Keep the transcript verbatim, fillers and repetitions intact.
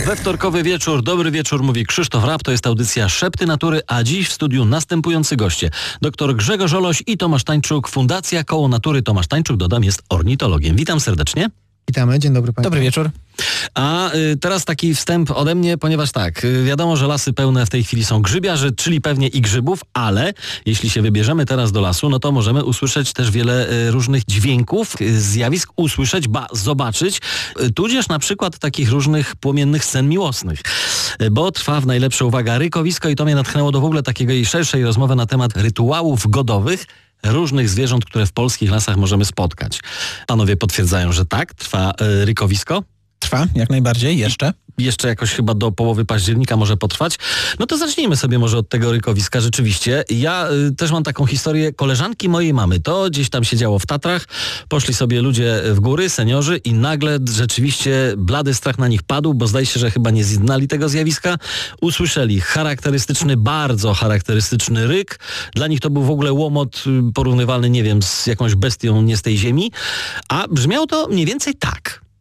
We wtorkowy wieczór, dobry wieczór, mówi Krzysztof Rapp, to jest audycja Szepty Natury, a dziś w studiu następujący goście. Doktor Grzegorz Oloś i Tomasz Tańczuk, Fundacja Koło Natury. Tomasz Tańczuk, dodam, jest ornitologiem. Witam serdecznie. Witamy, dzień dobry Państwu. Dobry wieczór. A y, teraz taki wstęp ode mnie, ponieważ tak, y, wiadomo, że lasy pełne w tej chwili są grzybiarzy, czyli pewnie i grzybów, ale jeśli się wybierzemy teraz do lasu, no to możemy usłyszeć też wiele y, różnych dźwięków, y, zjawisk, usłyszeć, ba, zobaczyć, y, tudzież na przykład takich różnych płomiennych scen miłosnych. Y, bo trwa w najlepsze, uwaga, rykowisko i to mnie natchnęło do w ogóle takiej szerszej rozmowy na temat rytuałów godowych różnych zwierząt, które w polskich lasach możemy spotkać. Panowie potwierdzają, że tak, trwa y, rykowisko. Trwa, jak najbardziej, jeszcze. Jeszcze jakoś chyba do połowy października może potrwać. No to zacznijmy sobie może od tego rykowiska rzeczywiście. Ja y, też mam taką historię koleżanki mojej mamy. To gdzieś tam się działo w Tatrach. Poszli sobie ludzie w góry, seniorzy i nagle rzeczywiście blady strach na nich padł, bo zdaje się, że chyba nie znali tego zjawiska. Usłyszeli charakterystyczny, bardzo charakterystyczny ryk. Dla nich to był w ogóle łomot y, porównywalny, nie wiem, z jakąś bestią nie z tej ziemi. A brzmiało to mniej więcej tak.